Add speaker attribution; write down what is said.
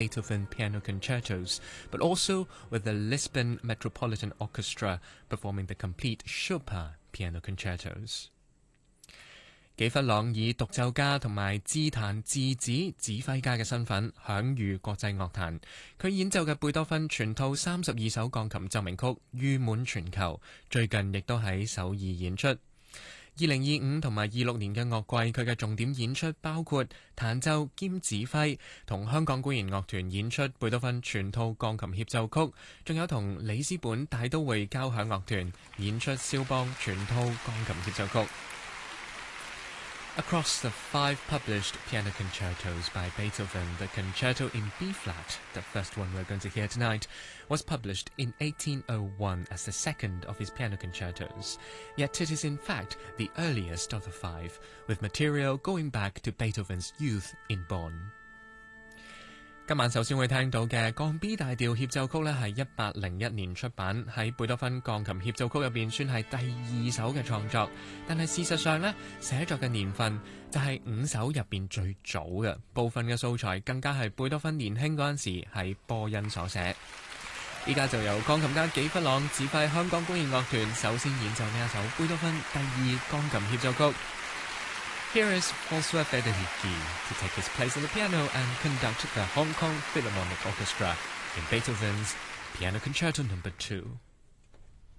Speaker 1: Beethoven piano concertos, but also with the Lisbon Metropolitan Orchestra performing the complete Chopin piano concertos. 紀弗朗以獨奏家同埋自彈自指指揮家嘅身份享譽國際樂壇，佢演奏嘅貝多芬全套32首鋼琴奏鳴曲譽滿全球，最近亦都喺首爾演出。2025同埋26年嘅樂季，佢嘅重點演出包括彈奏兼指揮，同香港管弦樂團演出貝多芬全套鋼琴協奏曲，仲有同里斯本大都會交響樂團演出肖邦全套鋼琴協奏曲。Across the 5 published piano concertos by Beethoven, the concerto in B-flat, the first one we're going to hear tonight, was published in 1801 as the second of his piano concertos. Yet it is in fact the earliest of the 5, with material going back to Beethoven's youth in Bonn. 今晚首先會聽到嘅降 B 大調協奏曲呢，係1801年出版，喺貝多芬鋼琴協奏曲入邊算係第2首嘅創作，但係事實上呢，寫作嘅年份就係5首入邊最早嘅，部分嘅素材更加係貝多芬年輕嗰陣時喺波恩所寫。依家就由鋼琴家紀弗朗指揮香港管弦樂團首先演奏呢一首貝多芬第2鋼琴協奏曲。Here is François Federici to take his place on the piano and conduct the Hong Kong Philharmonic Orchestra in Beethoven's Piano Concerto No. 2.